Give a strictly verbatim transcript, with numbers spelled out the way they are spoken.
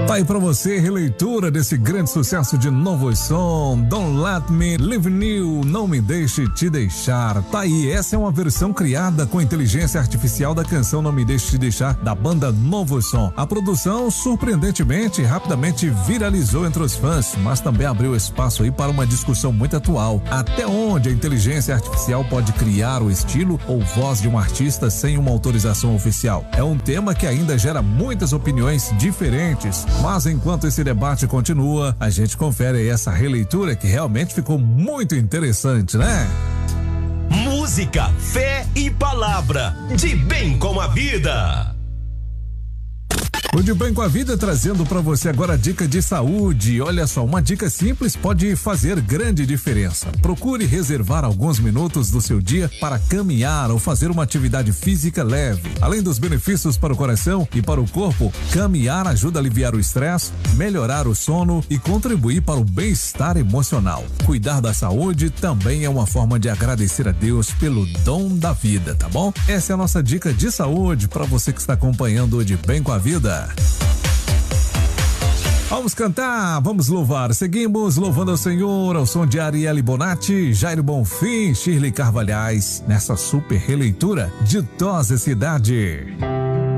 Tá aí pra você, releitura desse grande sucesso de Novo Som, Don't Let Me Leave You, Não Me Deixe Te Deixar. Tá aí, essa é uma versão criada com inteligência artificial da canção Não Me Deixe Te Deixar, da banda Novo Som. A produção, surpreendentemente, rapidamente viralizou entre os fãs, mas também abriu espaço aí para uma discussão muito atual. Até onde a inteligência artificial pode criar o estilo ou voz de um artista sem uma autorização oficial? É um tema que ainda gera muitas opiniões diferentes. Mas enquanto esse debate continua, a gente confere aí essa releitura que realmente ficou muito interessante, né? Música, fé e palavra, de bem com a vida. O De Bem com a Vida trazendo para você agora a dica de saúde. Olha só, uma dica simples pode fazer grande diferença. Procure reservar alguns minutos do seu dia para caminhar ou fazer uma atividade física leve. Além dos benefícios para o coração e para o corpo, caminhar ajuda a aliviar o estresse, melhorar o sono e contribuir para o bem-estar emocional. Cuidar da saúde também é uma forma de agradecer a Deus pelo dom da vida, tá bom? Essa é a nossa dica de saúde para você que está acompanhando o De Bem com a Vida. Vamos cantar, vamos louvar. Seguimos louvando ao Senhor ao som de Arielle Bonatti, Jairo Bonfim, Shirley Carvalhais, nessa super releitura de Dose Cidade.